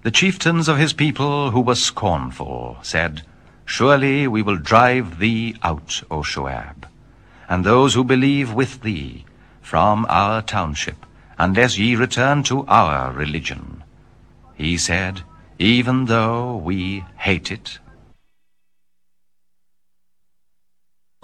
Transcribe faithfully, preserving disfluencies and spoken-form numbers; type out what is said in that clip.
The chieftains of his people, who were scornful, said, Surely we will drive thee out, O Shoab, and those who believe with thee, from our township, unless ye return to our religion. He said, Even though we hate it